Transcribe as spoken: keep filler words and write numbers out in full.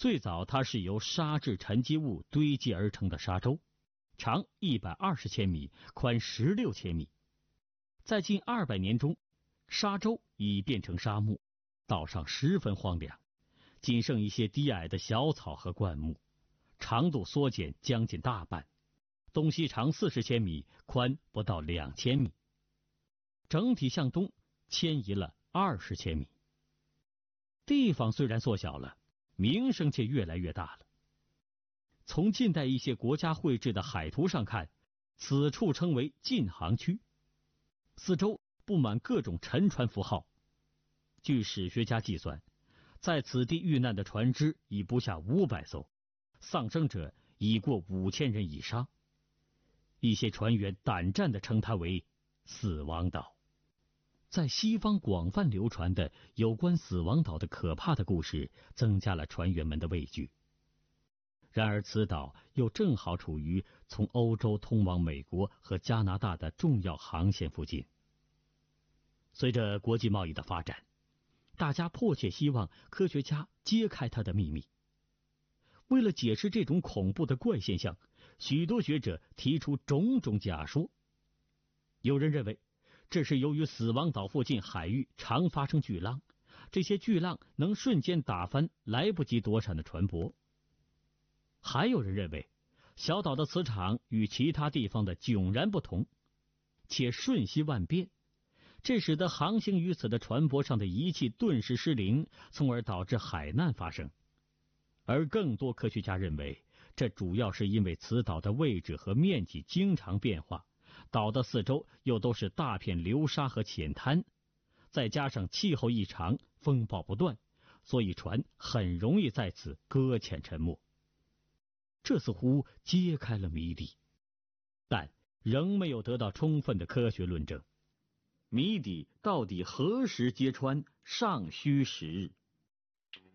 最早它是由沙质沉积物堆积而成的沙洲，长一百二十千米，宽十六千米。在近二百年中，沙洲已变成沙漠，岛上十分荒凉，仅剩一些低矮的小草和灌木，长度缩减将近大半，东西长四十千米，宽不到两千米，整体向东迁移了二十千米。地方虽然缩小了，名声却越来越大了。从近代一些国家绘制的海图上看，此处称为禁航区，四周布满各种沉船符号。据史学家计算，在此地遇难的船只已不下五百艘，丧生者已过五千人以上。一些船员胆战地称它为死亡岛。在西方广泛流传的有关死亡岛的可怕的故事，增加了船员们的畏惧。然而此岛又正好处于从欧洲通往美国和加拿大的重要航线附近。随着国际贸易的发展，大家迫切希望科学家揭开它的秘密。为了解释这种恐怖的怪现象，许多学者提出种种假说。有人认为这是由于死亡岛附近海域常发生巨浪，这些巨浪能瞬间打翻来不及躲闪的船舶。还有人认为小岛的磁场与其他地方的迥然不同，且瞬息万变，这使得航行于此的船舶上的仪器顿时失灵，从而导致海难发生。而更多科学家认为，这主要是因为此岛的位置和面积经常变化，岛的四周又都是大片流沙和浅滩，再加上气候异常，风暴不断，所以船很容易在此搁浅沉没。这似乎揭开了谜底，但仍没有得到充分的科学论证。谜底到底何时揭穿，尚需时日。